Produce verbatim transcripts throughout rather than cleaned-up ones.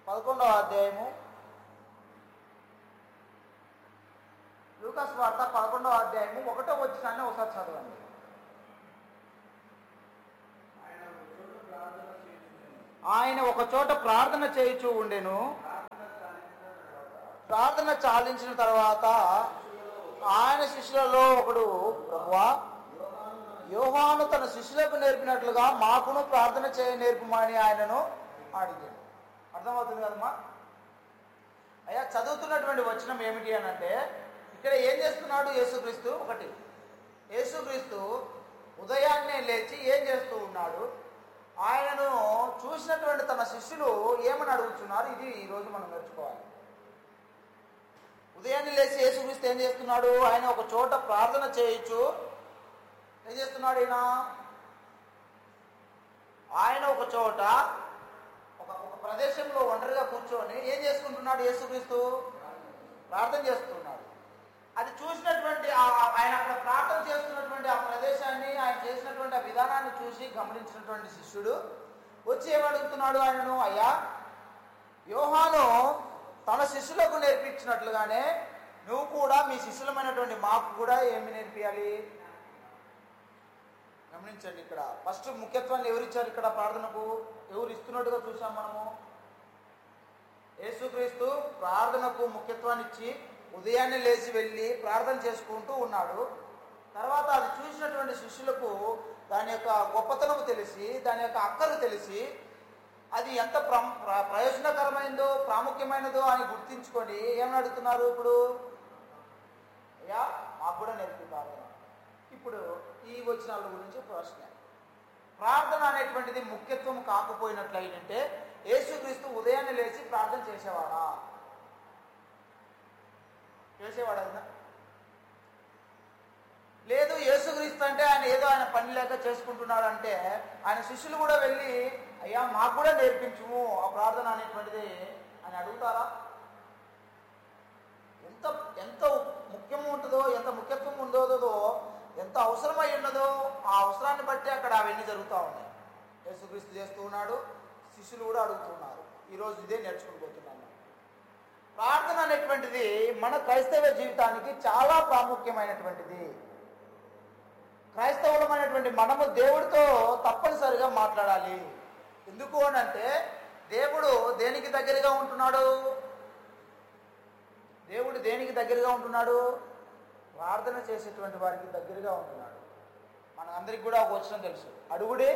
పదకొండవ అధ్యాయము, లూకా సువార్త పదకొండవ అధ్యాయము ఒకటో వచనాన్ని ఒకసారి చదవండి. ఆయన ఒక చోట ప్రార్థన చేయుచూ ఉండెను. ప్రార్థన చాలించిన తర్వాత ఆయన శిష్యులలో ఒకడు, ప్రభువా, యోహాను తన శిష్యులకు నేర్పినట్లుగా మాకును ప్రార్థన చేయ నేర్పమని ఆయనను అడిగాడు. అర్థమవుతుంది కదమ్మా? అయ్యా, చదువుతున్నటువంటి వచనం ఏమిటి అని అంటే, ఇక్కడ ఏం చేస్తున్నాడు యేసుక్రీస్తు? ఒకటి, యేసుక్రీస్తు ఉదయాన్నే లేచి ఏం చేస్తూ ఉన్నాడు? ఆయనను చూసినటువంటి తన శిష్యులు ఏమని అడుగుతున్నారు? ఇది ఈరోజు మనం నేర్చుకోవాలి. ఉదయాన్నే లేచి యేసుక్రీస్తు ఏం చేస్తున్నాడు? ఆయన ఒక చోట ప్రార్థన చేయొచ్చు. ఏం చేస్తున్నాడు ఈయన? ఆయన ఒక చోట ఒక ఒక ప్రదేశంలో ఒంటరిగా కూర్చొని ఏం చేసుకుంటున్నాడు? యేసుక్రీస్తు ప్రార్థన చేస్తున్నాడు. అది చూసినటువంటి ఆయన అక్కడ ప్రార్థన చేస్తున్నటువంటి ఆ ప్రదేశాన్ని, ఆయన చేసినటువంటి ఆ విధానాన్ని చూసి గమనించినటువంటి శిష్యుడు వచ్చి ఏమడుగుతున్నాడు ఆయనను? అయ్యా, యోహాను తన శిష్యులకు నేర్పించినట్లుగానే నువ్వు కూడా మీ శిష్యులమైనటువంటి మాకు కూడా ఏమి నేర్పియాలి? గమనించండి, ఇక్కడ ఫస్ట్ ముఖ్యత్వాన్ని ఎవరిచ్చారు? ఇక్కడ ప్రార్థనకు ఎవరు ఇస్తున్నట్టుగా చూసాం మనము. యేసుక్రీస్తు ప్రార్థనకు ముఖ్యత్వాన్ని ఇచ్చి ఉదయాన్నే లేచి వెళ్ళి ప్రార్థన చేసుకుంటూ ఉన్నాడు. తర్వాత అది చూసినటువంటి శిష్యులకు దాని యొక్క గొప్పతనం తెలిసి, దాని యొక్క అక్కరు తెలిసి, అది ఎంత ప్ర ప్రయోజనకరమైనదో ప్రాముఖ్యమైనదో అని గుర్తించుకొని ఏమని అడుగుతున్నారు? ఇప్పుడు అయ్యా, మాకు కూడా నేర్పి ప్రార్థన. ఇప్పుడు ఈ వచనాల గురించి ప్రశ్న. ప్రార్థన అనేటువంటిది ముఖ్యత్వం కాకపోయినట్లయితే యేసుక్రీస్తు ఉదయాన్నే లేచి ప్రార్థన చేసేవాడా? చేసేవాడా? లేదు, యేసుక్రీస్తు అంటే ఆయన ఏదో ఆయన పని లేక చేసుకుంటున్నాడు అంటే ఆయన శిష్యులు కూడా వెళ్ళి అయ్యా మాకు కూడా నేర్పించుము ఆ ప్రార్థన అనేటువంటిది అని అడుగుతారా? ఎంత ఎంత ముఖ్యం ఉంటుందో, ఎంత ముఖ్యత్వం ఉండదో, ఎంత అవసరమై ఉన్నదో ఆ అవసరాన్ని బట్టి అక్కడ అవన్నీ జరుగుతూ ఉన్నాయి. యేసుక్రీస్తు చేస్తూ ఉన్నాడు, శిష్యులు కూడా అడుగుతున్నారు. ఈరోజు ఇదే నేర్చుకుని పోతున్నాము. ప్రార్థన అనేటువంటిది మన క్రైస్తవ జీవితానికి చాలా ప్రాముఖ్యమైనటువంటిది. క్రైస్తవులమైనటువంటి మనము దేవుడితో తప్పనిసరిగా మాట్లాడాలి. ఎందుకు అని అంటే, దేవుడు దేనికి దగ్గరగా ఉంటున్నాడు? దేవుడు దేనికి దగ్గరగా ఉంటున్నాడు? ప్రార్థన చేసేటువంటి వారికి దగ్గరగా ఉంటున్నాడు. మన అందరికి కూడా ఒక వచనం తెలుసు, అడుగుడే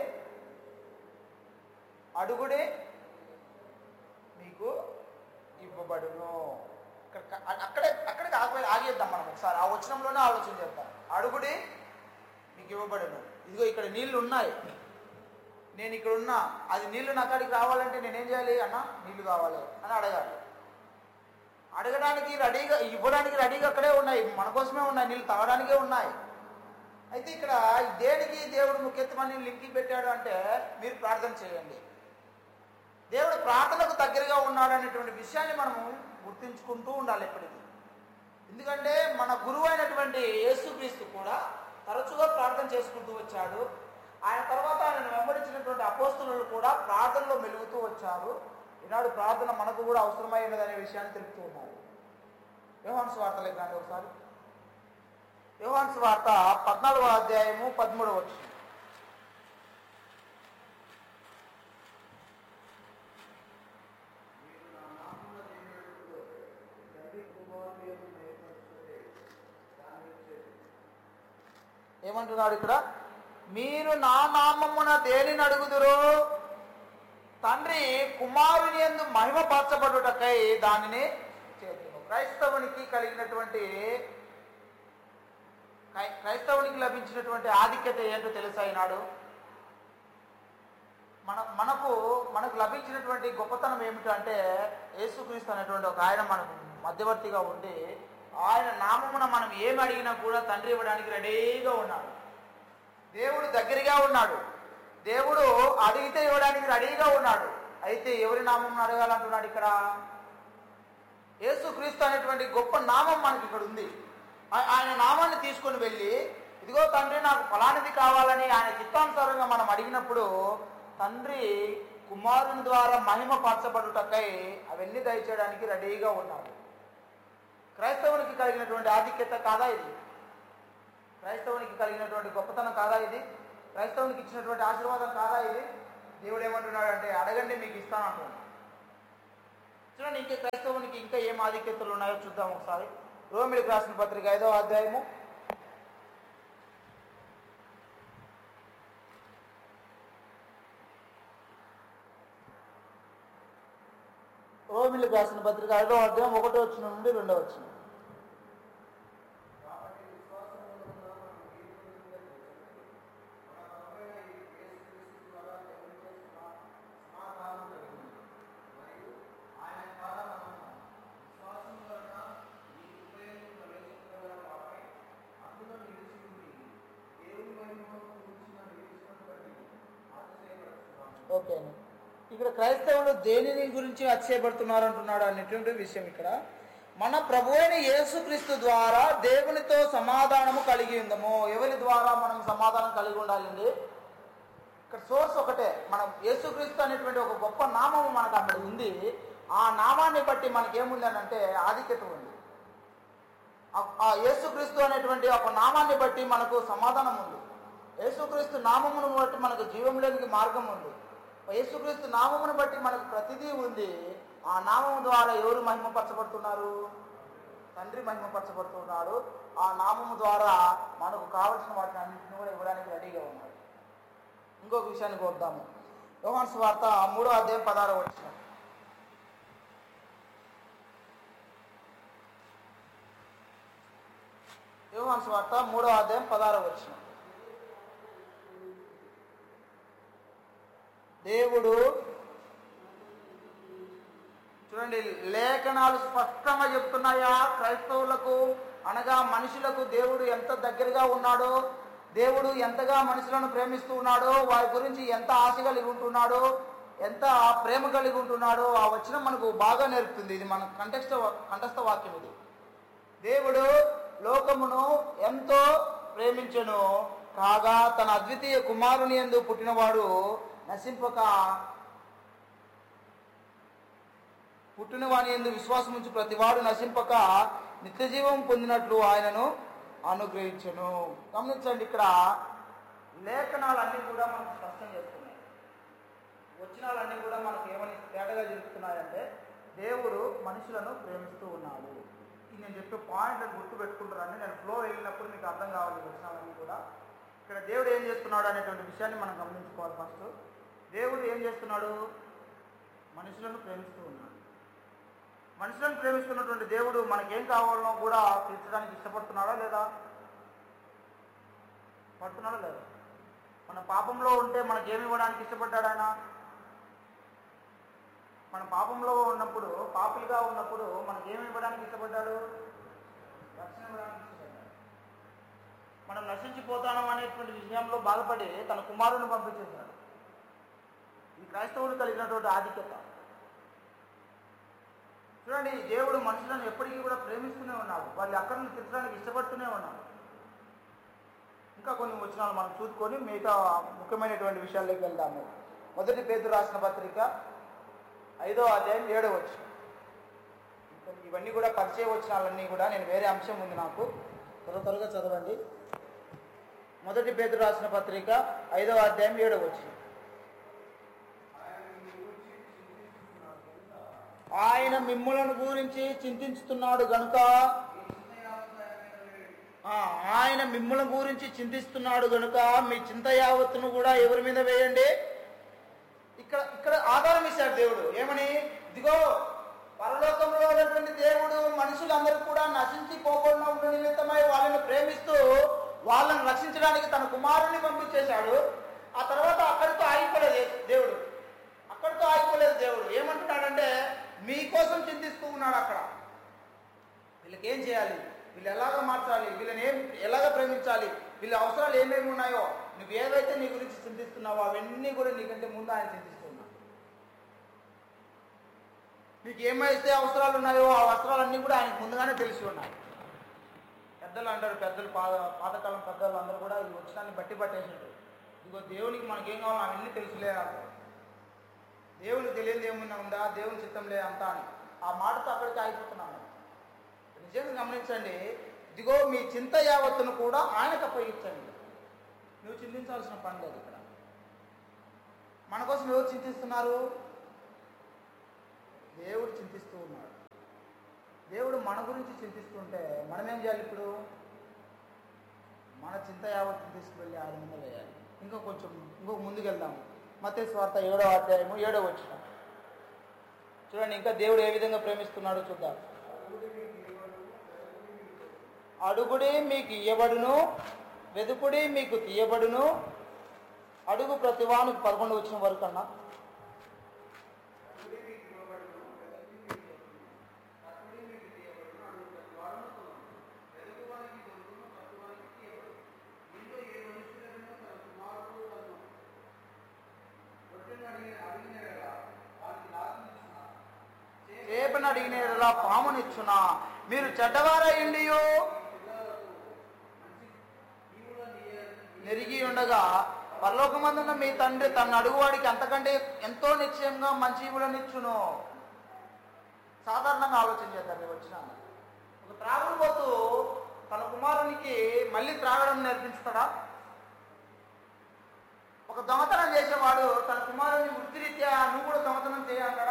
అడుగుడే మీకు ఇవ్వబడును. అక్కడే అక్కడికి ఆగి ఆగేద్దాం మనం ఒకసారి. ఆ వచనంలోనే ఆలోచన చేద్దాం. అడుగుడి మీకు ఇవ్వబడును. ఇదిగో ఇక్కడ నీళ్లు ఉన్నాయి, నేను ఇక్కడ ఉన్నా, అది నీళ్లు నా కాడికి రావాలంటే నేనేం చేయాలి? అన్న నీళ్లు కావాలి అని అడగాలి. అడగడానికి రెడీగా, ఇవ్వడానికి రెడీగా అక్కడే ఉన్నాయి, మన కోసమే ఉన్నాయి, నీళ్ళు తాగడానికే ఉన్నాయి. అయితే ఇక్కడ దేనికి దేవుడు ముఖ్యత్వాన్ని లింకి పెట్టాడు అంటే, మీరు ప్రార్థన చేయండి. దేవుడు ప్రార్థనకు దగ్గరగా ఉన్నాడు అనేటువంటి విషయాన్ని మనము గుర్తించుకుంటూ ఉండాలి ఎప్పటికీ. ఎందుకంటే మన గురువు అయినటువంటి యేసుక్రీస్తు కూడా తరచుగా ప్రార్థన చేసుకుంటూ వచ్చాడు. ఆయన తర్వాత ఆయనను వెంబడించినటువంటి అపోస్తలులు కూడా ప్రార్థనలో మెలుగుతూ వచ్చారు. ఈనాడు ప్రార్థన మనకు కూడా అవసరమైనదనే విషయాన్ని తెలుపుతూ ఉన్నారు. యోహాను సువార్త లేకండి ఒకసారి. యోహాను సువార్త పద్నాలుగవ అధ్యాయము పదమూడవ వచనం. ఏమంటున్నాడు ఇక్కడ? మీరు నా నామమున దేనిని అడుగుదురో తండ్రి కుమారుని యందు మహిమపరచబడుటకై దానిని చేతును. క్రైస్తవునికి కలిగినటువంటి క్రైస్తవునికి లభించినటువంటి ఆధిక్యత ఏంటో తెలుసా? ఈనాడు మన మనకు మనకు లభించినటువంటి గొప్పతనం ఏమిటంటే, యేసుక్రీస్తు అనేటువంటి ఒక ఆయన మనకు మధ్యవర్తిగా ఉండి ఆయన నామమున మనం ఏమి అడిగినా కూడా తండ్రి ఇవ్వడానికి రెడీగా ఉన్నాడు. దేవుడు దగ్గరగా ఉన్నాడు. దేవుడు అడిగితే ఇవ్వడానికి రెడీగా ఉన్నాడు. అయితే ఎవరి నామం అడగాలంటున్నాడు ఇక్కడ? యేసుక్రీస్తు అనేటువంటి గొప్ప నామం మనకి ఇక్కడ ఉంది. ఆయన నామాన్ని తీసుకొని వెళ్ళి, ఇదిగో తండ్రి నాకు ఫలానిది కావాలని ఆయన చిత్తానుసారంగా మనం అడిగినప్పుడు తండ్రి కుమారుని ద్వారా మహిమ పరచబడుటకై అవన్నీ దయచేయడానికి రెడీగా ఉన్నారు. క్రైస్తవునికి కలిగినటువంటి ఆధిక్యత కాదా ఇది? క్రైస్తవునికి కలిగినటువంటి గొప్పతనం కాదా ఇది? క్రైస్తవునికి ఇచ్చినటువంటి ఆశీర్వాదం కాదా ఇది? దేవుడు ఏమంటున్నాడు అంటే అడగండి మీకు ఇస్తాను అంటున్నాడు. చూడండి, ఇంకా క్రైస్తవునికి ఇంకా ఏం ఆధిక్యతలు ఉన్నాయో చూద్దాం ఒకసారి. రోమిలికి రాసిన పత్రిక ఐదో అధ్యాయము రోమిలికి రాసిన పత్రిక ఐదో అధ్యాయం ఒకటో వచ్చిన నుండి రెండో వచ్చిన. ఓకే, ఇక్కడ క్రైస్తవులు దేనిని గురించి అతిశయపడుతున్నారు అంటున్నాడు అనేటువంటి విషయం. ఇక్కడ మన ప్రభు అయిన యేసుక్రీస్తు ద్వారా దేవునితో సమాధానము కలిగి ఉందము. ఎవరి ద్వారా మనం సమాధానం కలిగి ఉండాలండి? ఇక్కడ సోర్స్ ఒకటే. మనం యేసుక్రీస్తు అనేటువంటి ఒక గొప్ప నామము మనకు అక్కడ ఉంది. ఆ నామాన్ని బట్టి మనకేముంది అని అంటే ఆధిక్యత ఉంది. ఆ యేసుక్రీస్తు అనేటువంటి ఒక నామాన్ని బట్టి మనకు సమాధానం ఉంది. యేసుక్రీస్తు నామమును బట్టి మనకు జీవం లేనికి మార్గం ఉంది. యేసుక్రీస్తు నామమును బట్టి మనకు ప్రతిదీ ఉంది. ఆ నామము ద్వారా ఎవరు మహిమపరచబడుతున్నారు? తండ్రి మహిమపరచబడుతున్నాడు. ఆ నామము ద్వారా మనకు కావలసిన వాటిని అన్నింటినీ కూడా ఇవ్వడానికి రెడీగా ఉన్నాడు. ఇంకొక విషయానికి వద్దాము. యోహాను సువార్త మూడో అధ్యాయం పదహారో వచనం. యోహాను సువార్త మూడో అధ్యాయం పదహారో వచనం. దేవుడు చూడండి, లేఖనాలు స్పష్టంగా చెప్తున్నాయా క్రైస్తవులకు అనగా మనుషులకు దేవుడు ఎంత దగ్గరగా ఉన్నాడో, దేవుడు ఎంతగా మనుషులను ప్రేమిస్తూ ఉన్నాడో, వారి గురించి ఎంత ఆశ కలిగి ఉంటున్నాడో, ఎంత ప్రేమ కలిగి ఉంటున్నాడో ఆ వచనం మనకు బాగా నేర్పుతుంది. ఇది మన కంటెక్స్ట్ కంఠస్థ వాక్యం. ఇది దేవుడు లోకమును ఎంతో ప్రేమించెను కాగా తన అద్వితీయ కుమారుని యందు పుట్టినవాడు నశింపక పుట్టిన వాని యందు విశ్వాసం ఉంచి ప్రతివాడు నశింపక నిత్య జీవం పొందినట్లు ఆయనను అనుగ్రహించెను. గమనించండి, ఇక్కడ లేఖనాలన్నీ కూడా మనకు స్పష్టం చేస్తున్నాయి. వచనాలన్నీ కూడా మనకు ఏమని తేటగా చెప్తున్నాయంటే దేవుడు మనుషులను ప్రేమిస్తూ ఉన్నాడు. ఇది నేను చెప్పే పాయింట్లను గుర్తు పెట్టుకుంటారండి. నేను ఫ్లో వెళ్ళినప్పుడు మీకు అర్థం కావాలి వచనాలన్నీ కూడా. ఇక్కడ దేవుడు ఏం చేస్తున్నాడు అనేటువంటి విషయాన్ని మనం గమనించుకోవాలి. ఫస్ట్ దేవుడు ఏం చేస్తున్నాడు? మనుషులను ప్రేమిస్తూ ఉన్నాడు. మనుషులను ప్రేమిస్తున్నటువంటి దేవుడు మనకేం కావాలనో కూడా తీర్చడానికి ఇష్టపడుతున్నాడా లేదా? పడుతున్నాడా లేదా? మన పాపంలో ఉంటే మనకేమి ఇవ్వడానికి ఇష్టపడ్డాడు ఆయన? మన పాపంలో ఉన్నప్పుడు, పాపులుగా ఉన్నప్పుడు మనకేమి ఇవ్వడానికి ఇష్టపడ్డాడు? రక్షణ ఇవ్వడానికి ఇష్టపడ్డాడు. మనం నశించిపోతాం అనేటువంటి విషయంలో బాధపడి తన కుమారుని పంపించేశాడు. ఈ క్రైస్తవులు కలిగినటువంటి ఆధిక్యత. చూడండి, దేవుడు మనుషులను ఎప్పటికీ కూడా ప్రేమిస్తూనే ఉన్నాడు. వాళ్ళు అక్కడిని తీర్చడానికి ఇష్టపడుతూనే ఉన్నాడు. ఇంకా కొన్ని వచనాలు మనం చూసుకొని మిగతా ముఖ్యమైనటువంటి విషయాల్లోకి వెళ్దాము. మొదటి పేతురు రాసిన పత్రిక ఐదో అధ్యాయం ఏడో వచనం. ఇవన్నీ కూడా పరిచయ వచనాలన్నీ కూడా, నేను వేరే అంశం ఉంది నాకు, త్వర త్వరగా చదవండి. మొదటి పేతురు రాసిన పత్రిక ఐదో అధ్యాయం ఏడో వచనం. ఆయన మిమ్ములను గురించి చింతిస్తున్నాడు గనుక ఆయన మిమ్ములను గురించి చింతిస్తున్నాడు గనుక మీ చింత యావత్తును కూడా ఎవరి మీద వేయండి? ఇక్కడ ఇక్కడ ఆధారం ఇచ్చాడు దేవుడు. ఏమని? ఇదిగో పరలోకంలో ఉన్నటువంటి దేవుడు మనుషులందరూ కూడా నశించిపోకుండా ఉన్న నిమిత్తమై వాళ్ళని ప్రేమిస్తూ వాళ్ళని రక్షించడానికి తన కుమారుని పంపించేశాడు. ఆ తర్వాత అక్కడితో ఆగిపోలేదు దేవుడు. అక్కడితో ఆగిపోలేదు దేవుడు. ఏమంటున్నాడంటే మీకోసం చింతిస్తూ ఉన్నాడు. అక్కడ వీళ్ళకి ఏం చేయాలి, వీళ్ళు ఎలాగ మార్చాలి, వీళ్ళని ఏం ఎలాగ ప్రేమించాలి, వీళ్ళ అవసరాలు ఏమేమి ఉన్నాయో నువ్వు ఏవైతే నీ గురించి చింతిస్తున్నావో అవన్నీ కూడా నీకంటే ముందు ఆయన చింతిస్తున్నాడు. నీకు ఏమైతే అవసరాలు ఉన్నాయో ఆ అవసరాలన్నీ కూడా ఆయనకు ముందుగానే తెలిసి ఉన్నాయి. పెద్దలు అంటారు, పెద్దలు పాత పాతకాలం పెద్దలు అందరూ కూడా ఈ వచనాన్ని బట్టి పట్టేసినట్టు, ఇదిగో దేవునికి మనకేం కావాలో అవన్నీ తెలుసులే అంటారు. దేవునికి తెలియదు ఏమన్నా ఉందా, దేవుని చిత్తం లే అంతా అని ఆ మాటతో అక్కడికి ఆగిపోతున్నాను. నిజంగా గమనించండి, ఇదిగో మీ చింత యావత్తును కూడా ఆయనకు అప్పగించండి. నువ్వు చింతించాల్సిన పని లేదు. ఇక్కడ మన కోసం ఎవరు చింతిస్తున్నారు? దేవుడు చింతిస్తూ ఉన్నాడు. దేవుడు మన గురించి చింతిస్తుంటే మనం ఏం చేయాలి? ఇప్పుడు మన చింత యావత్తును తీసుకువెళ్ళి ఆయన ముందు వేయాలి. ఇంకా కొంచెం ఇంకొక ముందుకెళ్దాము. మత్తయి సువార్త ఏడో అధ్యాయము ఏడో వచనం చూడండి. ఇంకా దేవుడు ఏ విధంగా ప్రేమిస్తున్నాడో చూద్దాం. అడుగుడి మీకు ఇయ్యబడును, వెదుకుడి మీకు తీయబడును. అడుగు ప్రతివానికి పదకొండు వచ్చిన వరకు అన్నా. చేపను అడిగిన పామునిచ్చునా? మీరు చెడ్డవారయ్యుండి నెరిగి ఉండగా పరలోకమందున్న మీ తండ్రి తన అడుగువాడికి అంతకంటే ఎంతో నిశ్చయంగా మంచి ఈవులనిచ్చును. సాధారణంగా ఆలోచన చేద్దాం. వచ్చిన ఒక త్రాగుడుపోతూ తన కుమారునికి మళ్ళీ త్రాగడం నేర్పించుతాడా? ఒక దొంగతనం చేసేవాడు తన కుమారుని వృత్తిరీత్యా నువ్వు కూడా దొంగతనం చేయాలంటాడా?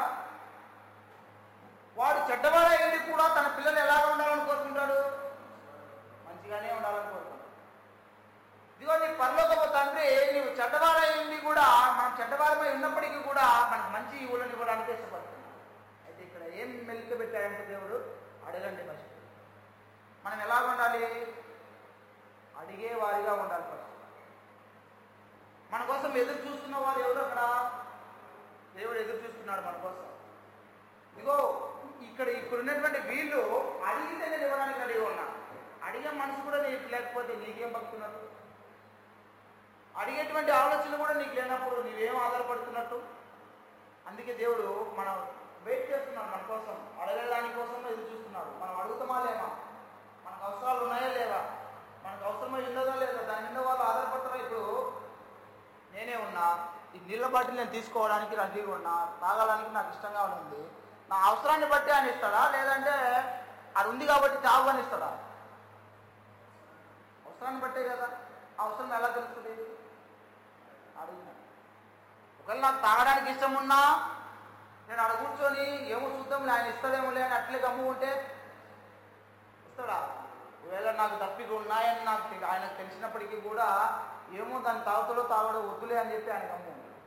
వాడు చెడ్డవాడయ్యింది కూడా తన పిల్లలు ఎలాగ ఉండాలని కోరుకుంటాడు? మంచిగానే ఉండాలని కోరుకుంటాడు. ఇదిగో నీ పరలోకపు తండ్రి నీవు చెడ్డవాడయ్యింది కూడా మనం చెడ్డవారమై ఉన్నప్పటికీ కూడా మనకు మంచి ఈవులను ఇవ్వడానికి ఇష్టపడుతున్నాడు. అయితే ఇక్కడ ఏం మెలిక పెట్టాడంటే దేవుడు, అడగండి ఫస్ట్. మనం ఎలాగ ఉండాలి? అడిగే వారిగా ఉండాలి ఫస్ట్. మన కోసం ఎదురు చూస్తున్న వారు ఎవరు? అక్కడ దేవుడు ఎదురు చూస్తున్నాడు మన కోసం. ఇదిగో ఇక్కడ ఇక్కడ ఉన్నటువంటి వీళ్ళు అడిగితే నేను ఇవ్వడానికి అడిగి ఉన్నా. అడిగే మనసు కూడా నీకు లేకపోతే నీకేం భక్తున్నట్టు? అడిగేటువంటి ఆలోచన కూడా నీకు లేనప్పుడు నీవేం ఆధారపడుతున్నట్టు? అందుకే దేవుడు మనం వెయిట్ చేస్తున్నాడు మన కోసం, అడగడానికి కోసం ఎదురు చూస్తున్నాడు. మనం అడుగుతామా లేమా? మనకు అవసరాలు ఉన్నాయా లేవా? మనకు అవసరమై ఉండదా లేదా? దాని మీద వాళ్ళు ఆధారపడతారా? ఇప్పుడు నేనే ఉన్నా, ఈ నీళ్ళ బాటిల్ నేను తీసుకోవడానికి రెడీగా ఉన్నా, తాగడానికి నాకు ఇష్టంగా ఉంది. నా అవసరాన్ని బట్టి ఆయన ఇస్తాడా, లేదంటే అది ఉంది కాబట్టి తాగు అని ఇస్తాడా? అవసరాన్ని బట్టే కదా. అవసరం ఎలా తెలుస్తుంది? అడిగిన ఒకవేళ నాకు తాగడానికి ఇష్టం ఉన్నా నేను అక్కడ కూర్చొని ఏమో చూద్దాంలే ఆయన ఇస్తాడేమోలే అని అట్లే గమ్ము ఉంటే ఇస్తాడా? ఒకవేళ నాకు తప్పిక ఉన్నాయని నాకు ఆయనకు తెలిసినప్పటికీ కూడా ఏమో దాన్ని తాగుతాడో తాగడో వద్దులే అని చెప్పి ఆయన గమ్ము ఉంటాడు.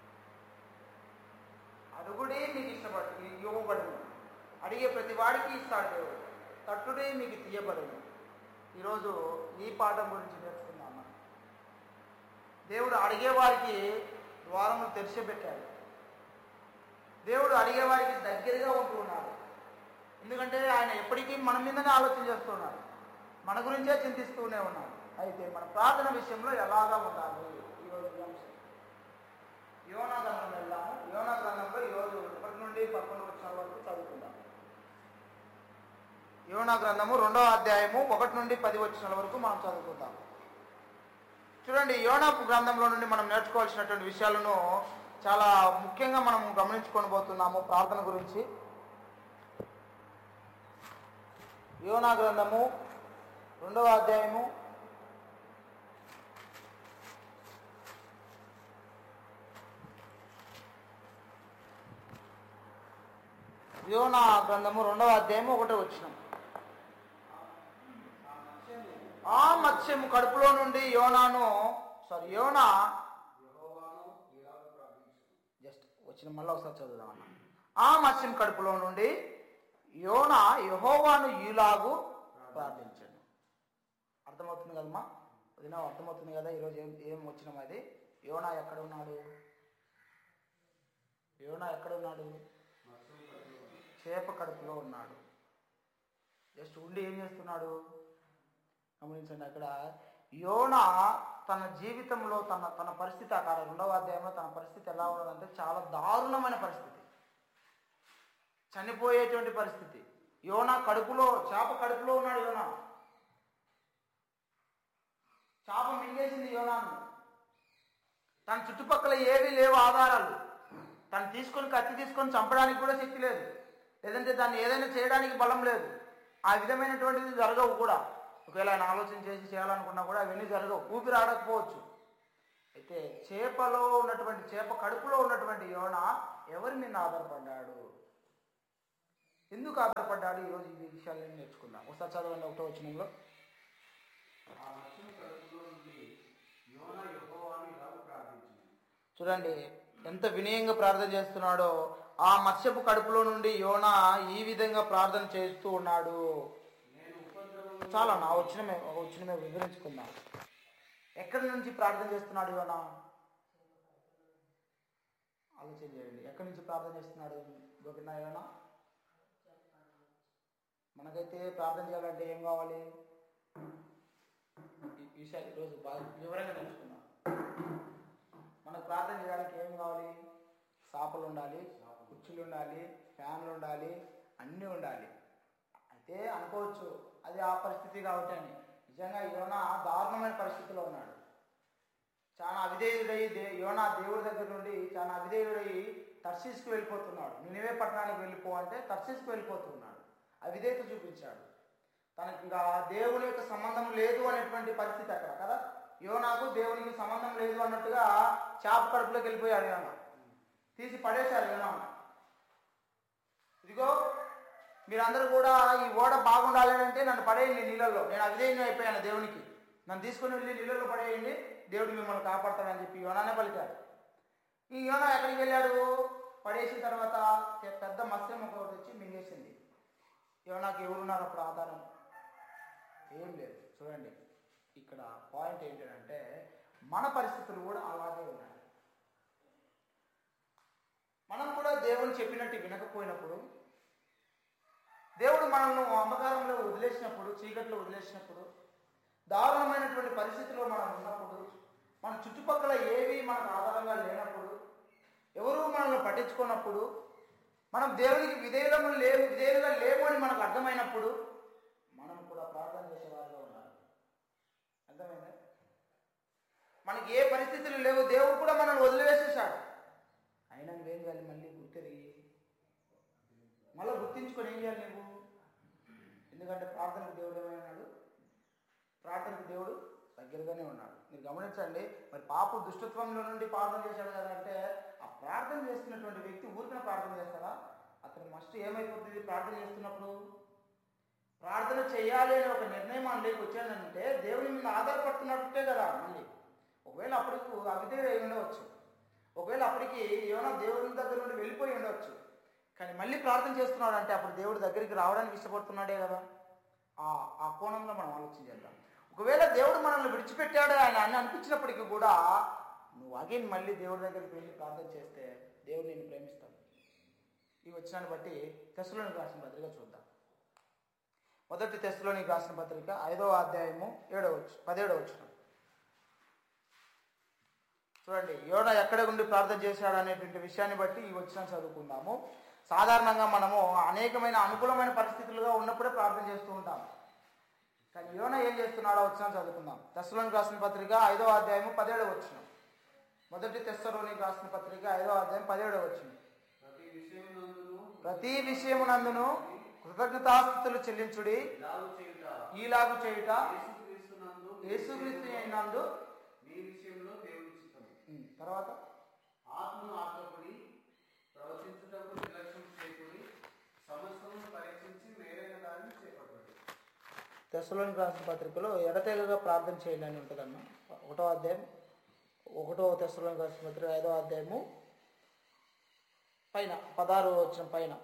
అడుగుడే మీకు ఇష్టపడు ఇవ్వబడును, అడిగే ప్రతి వాడికి ఇస్తాడు దేవుడు. తట్టుడే మీకు తీయబడును. ఈరోజు ఈ పాఠం గురించి నేర్చుకుందాం. దేవుడు అడిగేవారికి ద్వారములు తెరిచిపెట్టాడు. దేవుడు అడిగేవారికి దగ్గరగా ఉంటూ ఉన్నాడు. ఎందుకంటే ఆయన ఎప్పటికీ మన మీదనే ఆలోచన చేస్తున్నాడు, మన గురించే చింతిస్తూనే ఉన్నాడు. అయితే మన ప్రార్థన విషయంలో ఎలాగా ఉండాలి? ఈరోజు అంశం యోనా గ్రంథం వెళ్దాము. యోనా గ్రంథంలో ఈరోజు ఒకటి నుండి పదకొండు వచ్చిన వరకు చదువుకుందాం. యోనా గ్రంథము రెండవ అధ్యాయము ఒకటి నుండి పది వచ్చిన వరకు మనం చదువుకుందాం. చూడండి, యోనా గ్రంథంలో నుండి మనం నేర్చుకోవాల్సినటువంటి విషయాలను చాలా ముఖ్యంగా మనం గమనించుకొని పోతున్నాము ప్రార్థన గురించి. యోనా గ్రంథము రెండవ అధ్యాయము యోనా గ్రంథము రెండవ అధ్యాయము ఒకటో వచనం. ఆ మత్స్యము కడుపులో నుండి యోనాను సారీ యోనా జస్ట్ వచ్చిన మళ్ళీ ఒకసారి చదువుదామన్నా. ఆ మత్స్యం కడుపులో నుండి యోనా యెహోవాను ఈలాగు ప్రార్థించాడు. అర్థమవుతుంది కదమ్మా? వదినా అర్థమవుతుంది కదా? ఈరోజు ఏం ఏం వచ్చినాం అది. యోనా ఎక్కడ ఉన్నాడు? యోనా ఎక్కడ ఉన్నాడు? చేప కడుపులో ఉన్నాడు. జస్ట్ ఉండి ఏం చేస్తున్నాడు గమనించండి. అక్కడ యోనా తన జీవితంలో తన తన పరిస్థితి అక్కడ రెండవ అధ్యాయంలో తన పరిస్థితి ఎలా ఉన్నదంటే చాలా దారుణమైన పరిస్థితి, చనిపోయేటువంటి పరిస్థితి. యోనా కడుపులో, చేప కడుపులో ఉన్నాడు యోనా. చేప మింగేసింది యోనాను. తన చుట్టుపక్కల ఏవి లేవు ఆధారాలు. తను తీసుకొని కత్తి తీసుకొని చంపడానికి కూడా శక్తి లేదు, లేదంటే దాన్ని ఏదైనా చేయడానికి బలం లేదు. ఆ విధమైనటువంటిది జరగవు కూడా. ఒకవేళ ఆయన ఆలోచన చేసి చేయాలనుకున్నా కూడా అవన్నీ జరగవు, ఊపిరి ఆడకపోవచ్చు. అయితే చేపలో ఉన్నటువంటి చేప కడుపులో ఉన్నటువంటి యోన ఎవరి మీద ఆధారపడ్డాడు, ఎందుకు ఆధారపడ్డాడు? ఈరోజు ఈ విషయాలను నేర్చుకుందాం. ఒకసారి చదవండి ఒకటో వచనంలో. చూడండి ఎంత వినయంగా ప్రార్థన చేస్తున్నాడో. ఆ మత్స్యపు కడుపులో నుండి యోన ఈ విధంగా ప్రార్థన చేస్తూ ఉన్నాడు. చాలా నా వచ్చిన వచ్చిన వివరించుకుందాం. ఎక్కడి నుంచి ప్రార్థన చేస్తున్నాడు యోన? ఆలోచన చేయండి. ఎక్కడి నుంచి ప్రార్థన చేస్తున్నాడు గోపినా యోన? మనకైతే ప్రార్థన చేయాలంటే ఏం కావాలి? ఈ విషయాలు ఈరోజు బాగా వివరంగా నేర్చుకున్నాం. మనకు ప్రార్థన చేయడానికి ఏం కావాలి? సాపలు ఉండాలి, కుర్చీలు ఉండాలి, ఫ్యాన్లు ఉండాలి, అన్నీ ఉండాలి. అయితే అనుకోవచ్చు అది ఆ పరిస్థితి కాబట్టి అని. నిజంగా యోనా దారుణమైన పరిస్థితిలో ఉన్నాడు. చాలా అవిధేయుడై దే యోనా దేవుడి దగ్గర నుండి చాలా అవిధేయుడై తర్షీస్కి వెళ్ళిపోతున్నాడు. నినివే పట్టణానికి వెళ్ళిపో అంటే తర్షీస్కి వెళ్ళిపోతున్నాడు. అవిధేయత చూపించాడు. తనకి ఇంకా దేవుని యొక్క సంబంధం లేదు అనేటువంటి పరిస్థితి అక్కడ కదా. యోనాకు దేవునికి సంబంధం లేదు అన్నట్టుగా చేప కడుపులోకి వెళ్ళిపోయాడు యోనా. తీసి పడేశాడు యోనా. ఇదిగో మీరందరూ కూడా ఈ ఓడ బాగుండాలి అంటే నన్ను పడేయండి నీళ్ళల్లో, నేను అవిధేయంగా అయిపోయాను దేవునికి, నన్ను తీసుకుని వెళ్ళి నీళ్ళల్లో పడేయండి, దేవుడు మిమ్మల్ని కాపాడతాడని చెప్పి యోనానే పలికాడు. ఈ యోనా ఎక్కడికి వెళ్ళాడు? పడేసిన తర్వాత పెద్ద మత్స్యం ఒకటి వచ్చి మింగేసింది. యోనాకి ఎవరున్నారు అప్పుడు ఆధారం? ఏం లేదు. చూడండి ఇక్కడ పాయింట్ ఏంటంటే మన పరిస్థితులు కూడా అలాగే ఉన్నాయి. మనం కూడా దేవుని చెప్పినట్టు వినకపోయినప్పుడు, దేవుడు మనల్ని అంధకారంలో వదిలేసినప్పుడు, చీకట్లో వదిలేసినప్పుడు, దారుణమైనటువంటి పరిస్థితిలో మనం ఉన్నప్పుడు, మన చుట్టుపక్కల ఏవి మనకు ఆధారంగా లేనప్పుడు, ఎవరు మనల్ని పట్టించుకున్నప్పుడు, మనం దేవునికి విధేయులము లేవు విధేయులుగా లేవు అని మనకు అర్థమైనప్పుడు మనం కూడా ప్రార్థన చేసేవారిలో ఉండాలి. అర్థమైందా? మనకి ఏ పరిస్థితులు లేవు, దేవుడు కూడా మనల్ని వదిలివేసేసాడు. అయినా నువ్వేం చేయాలి? మళ్ళీ గుర్తిరిగి మళ్ళీ గుర్తించుకొని ఏం చేయాలి నువ్వు? ఎందుకంటే ప్రార్థనకు దేవుడు ఏమైనాడు? ప్రార్థనకు దేవుడు దగ్గరగానే ఉన్నాడు. మీరు గమనించండి. మరి పాప దుష్టత్వంలో నుండి ప్రార్థన చేశాడు కదా అంటే, ఆ ప్రార్థన చేస్తున్నటువంటి వ్యక్తి ఊరికనే ప్రార్థన చేస్తాడా? అతను మస్ట్ ఏమైపోతుంది? ప్రార్థన చేస్తున్నప్పుడు ప్రార్థన చేయాలి అనే ఒక నిర్ణయం మనలోకి వచ్చానంటే దేవుని మీద ఆధారపడుతున్నట్టే కదా. మళ్ళీ ఒకవేళ అప్పటికి అవిధేయుడు అయి ఉండవచ్చు, ఒకవేళ అప్పటికి ఏమైనా దేవుని దగ్గర నుండి వెళ్ళిపోయి ఉండవచ్చు, కానీ మళ్ళీ ప్రార్థన చేస్తున్నాడు అంటే అప్పుడు దేవుడి దగ్గరికి రావడానికి ఇష్టపడుతున్నాడే కదా. ఆ ఆ కోణంలో మనం ఆలోచన చేద్దాం. ఒకవేళ దేవుడు మనల్ని విడిచిపెట్టాడు ఆయన అని అనిపించినప్పటికీ కూడా నువ్వు అగైన్ మళ్ళీ దేవుడి దగ్గరికి వెళ్ళి ప్రార్థన చేస్తే దేవుడు నిన్ను ప్రేమిస్తాడు. ఈ వచనాన్ని బట్టి తెస్సలోనికి రాసిన పత్రిక చూద్దాం. మొదటి తెస్సలోనికి రాసిన పత్రిక ఐదవ అధ్యాయము ఏడవ పదిహేడవ వచనం చూడండి. యోనా ఎక్కడ ఉండి ప్రార్థన చేశాడు అనేటువంటి విషయాన్ని బట్టి ఈ వచనం చదువుకుందాము. సాధారణంగా మనము అనేకమైన అనుకూలమైన పరిస్థితులుగా ఉన్నప్పుడే ప్రార్థన చేస్తూ ఉంటాం. కానీ యోనా ఏం చేస్తున్నాడో వచనం చదువుకుందాం. తెస్సలోనికి రాసిన పత్రిక ఐదవ అధ్యాయము పదిహేడవ వచనం. మొదటి తెస్సలోనికి రాసిన పత్రిక ఐదవ అధ్యాయం పదిహేడవ వచనం. ప్రతి విషయమునందును కృతజ్ఞతాస్తుతులు చెల్లించుడి, ఈలాగు చేయుట యేసుక్రీస్తు నందు తర్వాత ఆత్మను ఆత్మపడి ప్రవచించుటకు నిర్లక్ష్యం చేయకుడి, సమస్తమును పరీక్షించి మేలైన దానిని చేపట్టండి. తెస్సలోనికి రాసిన పత్రికలో ఎడతెగగా ప్రార్థన చేయండి అని ఉంటుందన్న. ఒకటో అధ్యాయం ఒకటో తెస్సలోనికి రాసిన పత్రిక ఐదో అధ్యాయము పైన పదహారు వచ్చిన పైన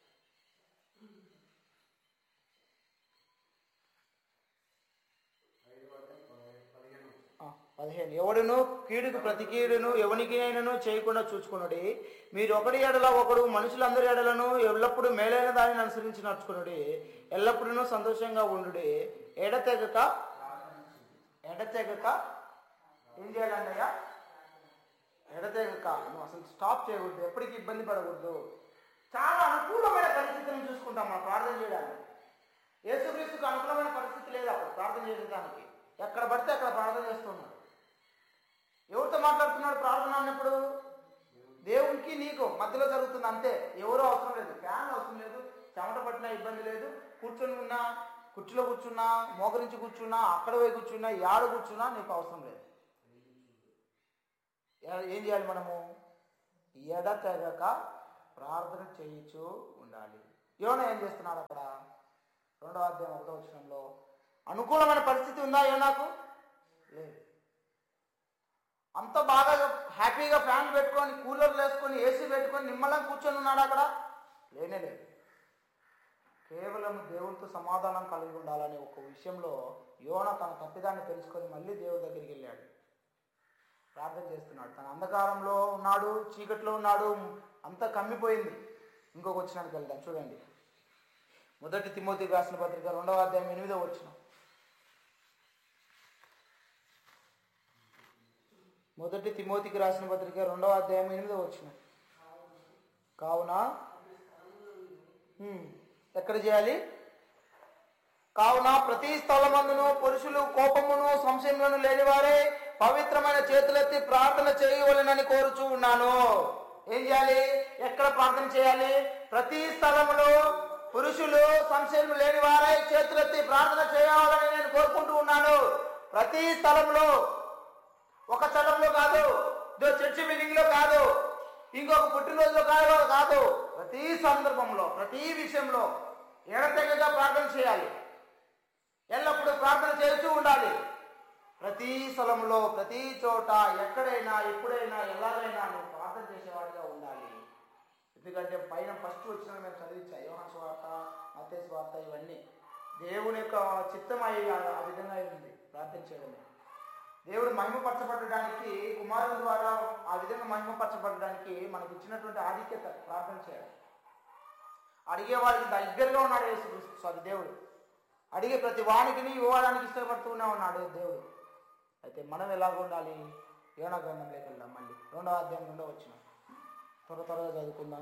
పదిహేను. ఎవడును కీడుకు ప్రతి కీడును ఎవనికి అయినను చేయకుండా చూసుకునుడి. మీరు ఒకటి ఎడల ఒకడు మనుషులందరి ఎడలను ఎల్లప్పుడూ మేలైన దానిని అనుసరించి నడుచుకునుడి. ఎల్లప్పుడూ సంతోషంగా ఉండుడి. ఎడతెగక ఎడతెగక ఏం చేయాలంటయ్యా? ఎడతెగక నువ్వు అసలు స్టాప్ చేయకూడదు, ఎప్పటికీ ఇబ్బంది పడకూడదు. చాలా అనుకూలమైన పరిస్థితులను చూసుకుంటాం మనం ప్రార్థన చేయడానికి. యేసుక్రీస్తుకు అనుకూలమైన పరిస్థితి లేదు అప్పుడు ప్రార్థన చేసేదానికి. ఎక్కడ పడితే అక్కడ ప్రార్థన చేస్తున్నాడు. ఎవరితో మాట్లాడుతున్నాడు ప్రార్థన అన్నప్పుడు? దేవునికి నీకు మధ్యలో జరుగుతుంది అంతే. ఎవరో అవసరం లేదు, ఫ్యాన్ అవసరం లేదు, చెమట పట్టినా ఇబ్బంది లేదు, కూర్చొని ఉన్నా, కుర్చీలో కూర్చున్నా, మోకరించి కూర్చున్నా, అక్కడ పోయి కూర్చున్నా, యాడ కూర్చున్నా నీకు అవసరం లేదు. ఏం చేయాలి మనము? ఎడతెగక ప్రార్థన చేయించు ఉండాలి. యోనా ఏం చేస్తున్నాడు అక్కడ? రెండవ అధ్యాయం ఒకటో వచనంలో అనుకూలమైన పరిస్థితి ఉందా యోనాకు? లేదు. అంత బాగా హ్యాపీగా ఫ్యాన్ పెట్టుకొని, కూలర్లు వేసుకొని, ఏసీ పెట్టుకొని నిమ్మలం కూర్చొని ఉన్నాడు అక్కడ? లేనే లేదు. కేవలం దేవునితో సమాధానం కలిగి ఉండాలనే ఒక విషయంలో యోనా తన తప్పిదాన్ని తెలుసుకొని మళ్ళీ దేవుడి దగ్గరికి వెళ్ళాడు, ప్రార్థన చేస్తున్నాడు. తన అంధకారంలో ఉన్నాడు, చీకట్లో ఉన్నాడు, అంతా కమ్మిపోయింది. ఇంకొక వచనానికి వెళ్దాం, చూడండి. మొదటి తిమోతికి రాసిన పత్రిక రెండవ అధ్యాయం ఎనిమిదో వచనం. మొదటి తిమోతికి రాసిన పత్రిక రెండవ అధ్యాయం ఎనిమిదో వచనం. కావున ఎక్కడ చేయాలి? కావున ప్రతి స్థలమందును పురుషులు కోపమును సంశయములను లేనివారే పవిత్రమైన చేతులెత్తి ప్రార్థన చేయవలెనని కోరుచూ ఉన్నాను. ఏం చేయాలి? ఎక్కడ ప్రార్థన చేయాలి? ప్రతి స్థలములో పురుషులు సంశయం లేని వారై చేతులెత్తి ప్రార్థన చేయాలని నేను కోరుకుంటూ ఉన్నాను. ప్రతి స్థలంలో, ఒక స్థలంలో కాదు, చర్చి మీటింగ్ లో కాదు, ఇంకొక పుట్టినరోజులో కాదు కాదు ప్రతి సందర్భంలో, ప్రతి విషయంలో ఎడతెగగా ప్రార్థన చేయాలి. ఎల్లప్పుడూ ప్రార్థన చేస్తూ ఉండాలి. ప్రతి స్థలంలో, ప్రతి చోట, ఎక్కడైనా, ఎప్పుడైనా, ఎలాగైనా నువ్వు ప్రార్థన చేసేవాడిగా ఉండాలి. ఎందుకంటే పైన ఫస్ట్ వచ్చిన మేము చదివించా, యోహాను సువార్త, మత్తయి సువార్త, ఇవన్నీ దేవుని యొక్క చిత్తం అయి ఆ విధంగా ఉంది ప్రార్థన చేయడమే. దేవుడు మహిమపరచబడడానికి కుమారుల ద్వారా ఆ విధంగా మహిమపరచబడడానికి మనకి ఇచ్చినటువంటి ఆధిక్యత ప్రార్థన చేయాలి. అడిగే వాడికి దగ్గరగా ఉన్నాడు యేసుక్రీస్తు సారీ దేవుడు. అడిగే ప్రతి వానికి ఇవ్వడానికి ఇష్టపడుతూనే ఉన్నాడు దేవుడు. అయితే మనం ఎలాగ ఉండాలి? యోనా గ్రంథంలోకి వెళ్దాం. మళ్ళీ రెండవ అధ్యాయం రెండవ వచనం త్వర త్వరగా చదువుకుందాం.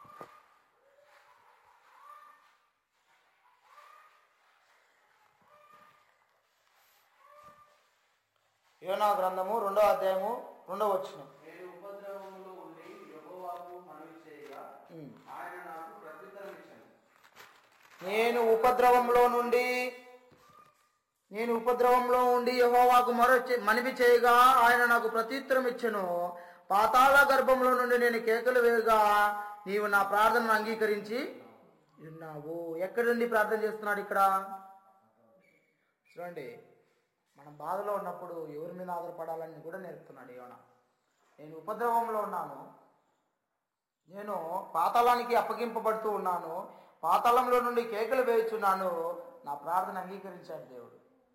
యోనా గ్రంథము రెండవ అధ్యాయము రెండవ వచనం. నేను ఉపద్రవములో ఉండి యెహోవాకు మనవి చేయగా ఆయన నాకు ప్రత్యుత్తరం ఇచ్చాను. నేను ఉపద్రవంలో నుండి నేను ఉపద్రవంలో ఉండి యెహోవాకు మొర మనవి చేయగా ఆయన నాకు ప్రత్యుత్తరం ఇచ్చెను. పాతాళ గర్భంలో నుండి నేను కేకలు వేయగా నీవు నా ప్రార్థనను అంగీకరించి ఉన్నావు. ఎక్కడి నుండి ప్రార్థన చేస్తున్నాడు ఇక్కడ? చూడండి, మనం బాధలో ఉన్నప్పుడు ఎవరి మీద ఆధారపడాలని కూడా నేర్పుతున్నాడు యోనా. నేను ఉపద్రవంలో ఉన్నాను, నేను పాతాళానికి అప్పగింపబడుతూ ఉన్నాను, పాతాళంలో నుండి కేకలు వేయుచున్నాను, నా ప్రార్థన అంగీకరించాడు దేవుడు.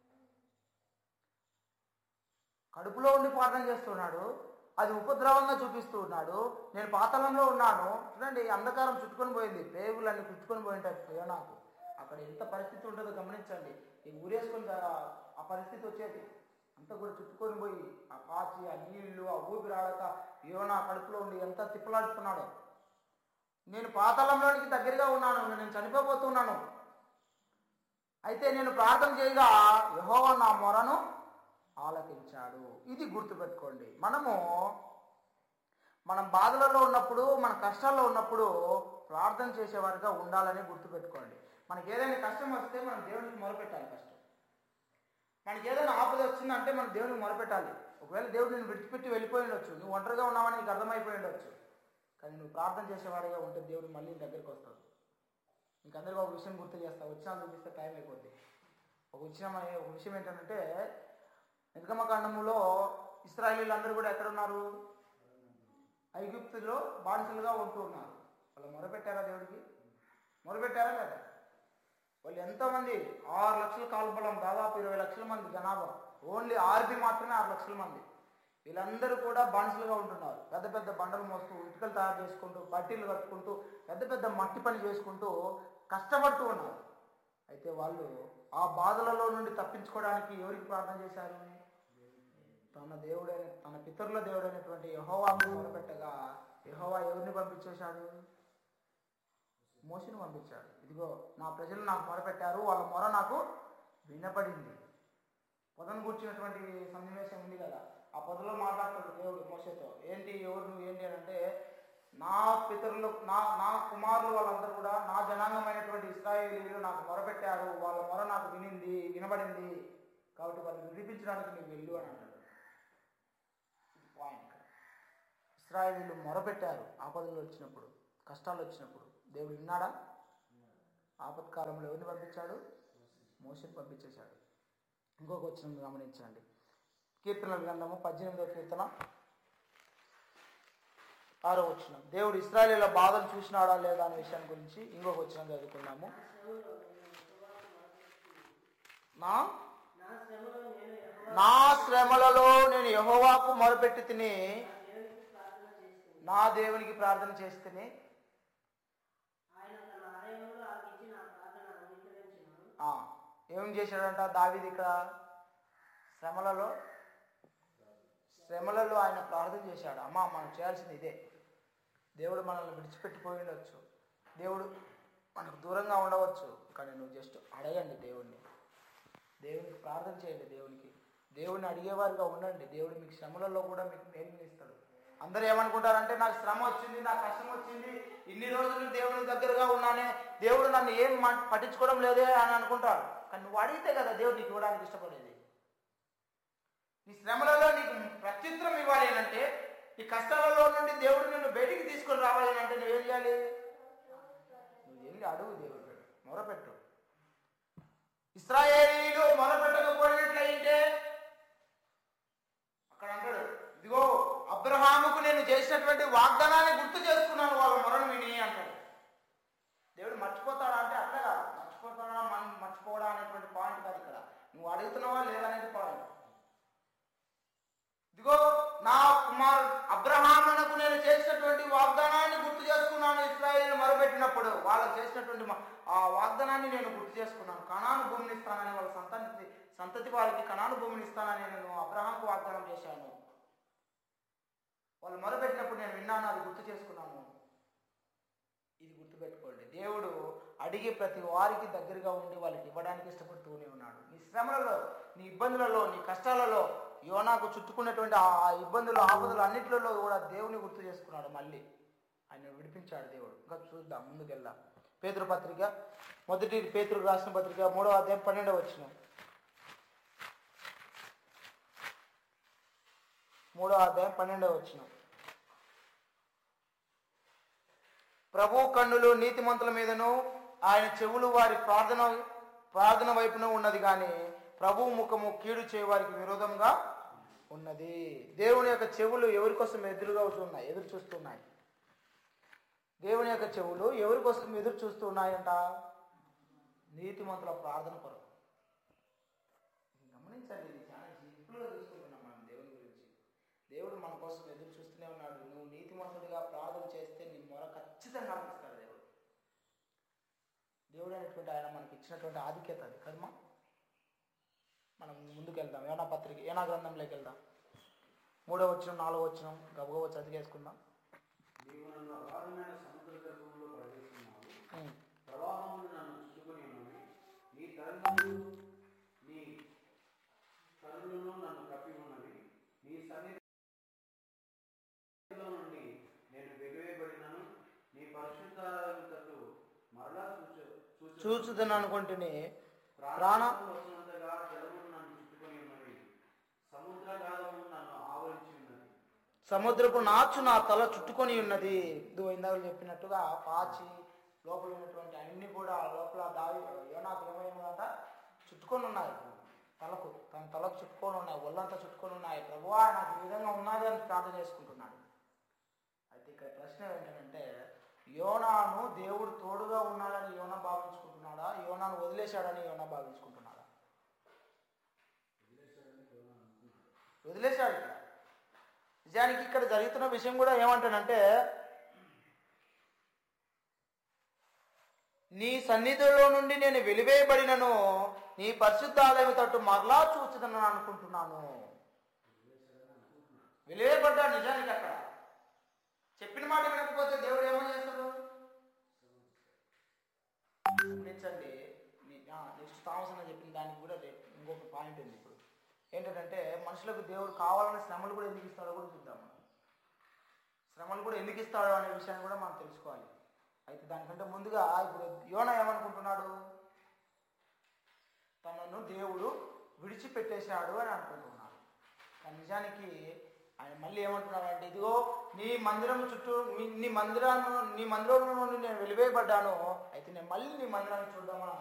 కడుపులో ఉండి ప్రార్థన చేస్తున్నాడు, అది ఉపద్రవంగా చూపిస్తూ ఉన్నాడు. నేను పాతాళంలో ఉన్నాను, చూడండి అంధకారం చుట్టుకొని పోయింది, పేగులన్నీ చుట్టుకొని పోయింటాయి యోనాకు. అక్కడ ఎంత పరిస్థితి ఉంటుందో గమనించండి. ఈ ఊరేసుకొని ఆ పరిస్థితి వచ్చేది, అంతా కూడా చుట్టుకొని పోయి ఆ పాచి, ఆ నీళ్లు, ఆ ఊపిరాడక యోనా కడుపులో ఉండి ఎంత తిప్పలాడుతున్నాడో. నేను పాతాళంలోనికి దగ్గరగా ఉన్నాను, నేను చనిపోబోతున్నాను. అయితే నేను ప్రార్థన చేయగా యెహోవా నా మొరను ఆలకించాడు. ఇది గుర్తుపెట్టుకోండి. మనము మనం బాధలలో ఉన్నప్పుడు, మన కష్టాల్లో ఉన్నప్పుడు ప్రార్థన చేసేవారిగా ఉండాలని గుర్తుపెట్టుకోండి. మనకి ఏదైనా కష్టం వస్తే మనం దేవునికి మొరపెట్టాలి. కష్టం మనకి ఏదైనా ఆపద వచ్చిందంటే మనం దేవునికి మొరపెట్టాలి. ఒకవేళ దేవుడు నేను విడిచిపెట్టి వెళ్ళిపోయి ఉండొచ్చు, నువ్వు ఒంటరిగా ఉన్నావని నీకు అర్థమైపోయి ఉండొచ్చు, కానీ నువ్వు ప్రార్థన చేసేవాడిగా ఉంటే దేవుడు మళ్ళీ దగ్గరికి వస్తాడు. ఇంకందరికీ ఒక విషయం గుర్తు చేస్తా, వచ్చినా చూపిస్తే టైం అయిపోద్ది. ఒక విషయం ఒక విషయం ఏంటంటే, నిర్గమకాండములో ఇశ్రాయేలీలు అందరూ కూడా ఎక్కడ ఉన్నారు? ఐగుప్తులో బానిసలుగా ఉంటూ ఉన్నారు. వాళ్ళు మొరపెట్టారా దేవుడికి? మొరపెట్టారా లేదా? వాళ్ళు ఎంతోమంది, ఆరు లక్షల కాల్బలం, దాదాపు ఇరవై లక్షల మంది జనాభా, ఓన్లీ ఆర్మీ మాత్రమే ఆరు లక్షల మంది. వీళ్ళందరూ కూడా బానిసలుగా ఉంటున్నారు. పెద్ద పెద్ద బండలు మోస్తూ, ఇటుకలు తయారు చేసుకుంటూ, బట్టీలు కట్టుకుంటూ, పెద్ద పెద్ద మట్టి పని చేసుకుంటూ కష్టపడుతూ ఉన్నారు. అయితే వాళ్ళు ఆ బాధలలో నుండి తప్పించుకోవడానికి ఎవరికి ప్రార్థన చేశారు? తన దేవుడైన, తన పితరుల దేవుడైనటువంటి యెహోవాకు మొరపెట్టగా యెహోవా ఎవరిని పంపించేశాడు? మోషేను పంపించాడు. ఇదిగో నా ప్రజలు నాకు మొరపెట్టారు, వాళ్ళ మొర నాకు వినపడింది. పొదను కూర్చున్నటువంటి సన్నివేశం ఉంది కదా, ఆ పదలో మాట్లాడతాడు దేవుడు మోషేతో. ఏంటి ఎవరు నువ్వు ఏంటి అని అంటే, నా పితరులు నా నా కుమారులు వాళ్ళందరూ కూడా నా జనాంగమైనటువంటి ఇశ్రాయేలీయులు నాకు మొరపెట్టారు, వాళ్ళ మొర నాకు వినింది వినబడింది, కాబట్టి వాళ్ళని విడిపించడానికి నీవు వెళ్ళు అని అంటాడు. పాయింట్. ఇశ్రాయేలీయులు మొరపెట్టారు ఆపదలు వచ్చినప్పుడు, కష్టాలు వచ్చినప్పుడు. దేవుడు విన్నాడా? ఆపత్కాలంలో ఎవరిని పంపించాడు? మోషేని పంపించేశాడు. ఇంకొక వచనం గమనించండి. కీర్తనల గ్రంథము పద్దెనిమిదవ కీర్తన ఆరో వచనం. దేవుడు ఇశ్రాయేలీయుల బాధలు చూసినాడా లేదా అనే విషయాన్ని గురించి ఇంకొక వచనం చదువుకున్నాము. నా నా శ్రమలలో నేను యెహోవాకు మొరపెట్టి తిని, నా దేవునికి ప్రార్థన చేసి తిని, ఏం చేశాడంట దావీదు ఇక్కడ? శ్రమలలో శ్రమలలో ఆయన ప్రార్థన చేశాడు. అమ్మా మనం చేయాల్సింది ఇదే. దేవుడు మనల్ని విడిచిపెట్టిపోయి ఉండవచ్చు, దేవుడు మనకు దూరంగా ఉండవచ్చు, కానీ నువ్వు జస్ట్ అడగండి దేవుణ్ణి, దేవునికి ప్రార్థన చేయండి, దేవునికి దేవుడిని అడిగేవారుగా ఉండండి. దేవుడు మీకు శ్రమలలో కూడా మీకు మేలునిస్తాడు. అందరూ ఏమనుకుంటారంటే, నాకు శ్రమ వచ్చింది, నాకు కష్టం వచ్చింది, ఇన్ని రోజులు దేవుని దగ్గరగా ఉన్నానే, దేవుడు నన్ను ఏం పట్టించుకోవడం లేదే అని అనుకుంటారు. కానీ నువ్వు అడిగితే కదా దేవుడు నీకు ఇవ్వడానికి ఇష్టపడేది. నీ శ్రమలలో నీకు ప్రత్యుత్తరం ఇవ్వాలి అంటే, ఈ కష్టాలలో నుండి దేవుడు నిన్ను బయటికి తీసుకొని రావాలి అంటే నువ్వేం చేయాలి? నువ్వు వెళ్ళి అడుగు, దేవుడు మొరపెట్టు. ఇశ్రాయేలీయులు మొరపెట్టకపోయినట్లయితే అక్కడ అంటాడు, ఇదిగో అబ్రహాముకు నేను చేసినటువంటి వాగ్దానాన్ని గుర్తు చేసుకున్నాను వాళ్ళ మొరను విని అంటాడు. దేవుడు మర్చిపోతాడా అంటే అట్లా కాదు. మర్చిపోతాడా మనం మర్చిపోవడా అనేటువంటి పాయింట్ కాదు ఇక్కడ. నువ్వు అడుగుతున్నావా లేదా అనేది పాయింట్. ఇదిగో నా కుమారుడు అబ్రహామునకు నేను చేసినటువంటి వాగ్దానాన్ని గుర్తు చేసుకున్నాను. ఇశ్రాయేలీయులు మొరపెట్టినప్పుడు వాళ్ళకు చేసినటువంటి ఆ వాగ్దానాన్ని నేను గుర్తు చేసుకున్నాను. కనాను భూమిని ఇస్తానని వాళ్ళ సంతతి సంతతి వారికి కనాను భూమిని ఇస్తానని నేను అబ్రహాంకు వాగ్దానం చేశాను. వాళ్ళు మొరపెట్టినప్పుడు నేను విన్నాను, అది గుర్తు చేసుకున్నాను. ఇది గుర్తుపెట్టుకోండి. దేవుడు అడిగే ప్రతి వారికి దగ్గరగా ఉండి వాళ్ళకి ఇవ్వడానికి ఇష్టపడుతూనే ఉన్నాడు. నీ శ్రమలలో, నీ ఇబ్బందులలో, నీ కష్టాలలో, యోనాకు చుట్టుకున్నటువంటి ఆ ఇబ్బందులు ఆపదలు అన్నింటిలో కూడా దేవుని గుర్తు చేసుకున్నాడు. మళ్ళీ ఆయన విడిపించాడు దేవుడు. ఇంకా చూద్దాం, ముందుకెళ్దాం. పేతురు పత్రిక, మొదటి పేతురు రాసిన పత్రిక మూడవ అధ్యాయం పన్నెండవ వచనం. మూడవ అధ్యాయం పన్నెండవ వచనం. ప్రభు కన్నులు నీతిమంతుల మీదను, ఆయన చెవులు వారి ప్రార్థన ప్రార్థన వైపున ఉన్నది, కానీ ప్రభు ముఖము కీడు చేయవారికి విరోధంగా ఉన్నది. దేవుని యొక్క చెవులు ఎవరి కోసం ఎదురుగా ఉన్నాయి ఎదురు చూస్తున్నాయి దేవుని యొక్క చెవులు ఎవరి కోసం ఎదురు చూస్తున్నాయంట? నీతిమంతుల ప్రార్థన కొరకు. గమనించండి, ఇది చాలా సింపుల్గా చూసుకుంటున్నాం మనం దేవుని గురించి. దేవుడు మన కోసం ఎదురు చూస్తూనే ఉన్నాడు. నువ్వు నీతిమంతుడిగా ప్రార్థన చేస్తే నీ మొర ఖచ్చితంగా ఆలకిస్తాడు దేవుడు. దేవుడు అనేటువంటి ఆయన మనకి ఇచ్చినటువంటి ఆధిక్యత అది కదమ్మా. మనం ముందుకు వెళ్దాం. యోనా పత్రిక యోనా గ్రంథంలోకి వెళ్దాం. మూడో వచనం నాలుగో వచనం గబగబ చదివేసుకుందాం. ప్రవాహములు నన్ను చుట్టుకొని ఉన్నవి, నీ తరుణములు నీ కరుణను నన్ను కప్పి ఉన్నవి, నీ సన్నిధిలో నుండి నేను వెలివేయబడినను, నీ పరిశుద్ధతకు మరలా చూచుదని అనుకుంటుని ప్రాణం వచ్చినంతగా జలములు నన్ను చుట్టుకొని ఉన్నవి, సముద్రగాధము నన్ను ఆవరించి ఉన్నది. సముద్రపు నాచు నా తల చుట్టుకొని ఉన్నది. ఇందాక చెప్పినట్టుగా పాచి లోపల ఉన్నటువంటి అన్ని కూడా లోపల దావి యోనాకు ఏమైందంట చుట్టుకొని ఉన్నాయి. తలకు తన తలకు చుట్టుకొని ఉన్నాయి, ఒళ్ళంతా చుట్టుకొని ఉన్నాయి. ప్రభువా నాకు ఈ విధంగా ఉన్నది అని ప్రార్థన చేసుకుంటున్నాడు. అయితే ఇక్కడ ప్రశ్న ఏంటంటే, యోనాను దేవుడు తోడుగా ఉన్నాడని యోనా భావించుకుంటున్నాడా, యోనాను వదిలేశాడని యోనా భావించుకుంటున్నాడా? వదిలేశాడు. ఇక్కడ నిజానికి ఇక్కడ జరుగుతున్న విషయం కూడా ఏమంటానంటే, నీ సన్నిధిలో నుండి నేను వెలివేయబడినను, నీ పరిశుద్ధ ఆలయం తట్టు మరలా చూచుదని అనుకుంటున్నాను. వెలివేయబడ్డాడు నిజానికి. అక్కడ చెప్పిన మాట వినకపోతే దేవుడు ఏమో చేస్తాడు? గమనించండి. నెక్స్ట్ థామస్ అని చెప్పిన దానికి కూడా ఇంకొక పాయింట్ ఉంది. ఇప్పుడు ఏంటంటే మనుషులకు దేవుడు కావాలని శ్రమలు కూడా ఎందుకు ఇస్తాడో కూడా చూద్దాం. మనం శ్రమలు కూడా ఎందుకు ఇస్తాడో అనే విషయాన్ని కూడా మనం తెలుసుకోవాలి. అయితే దానికంటే ముందుగా ఇప్పుడు యోనా ఏమనుకుంటున్నాడు? తనను దేవుడు విడిచిపెట్టేశాడు అని అనుకుంటున్నాడు. కానీ నిజానికి ఆయన మళ్ళీ ఏమంటున్నాడు అంటే, ఇదిగో నీ మందిరం చుట్టూ నీ మందిరాన్ని నీ మందిరంలో నుండి నేను వెలివేయబడ్డాను, అయితే నేను మళ్ళీ నీ మందిరాన్ని చూద్దామని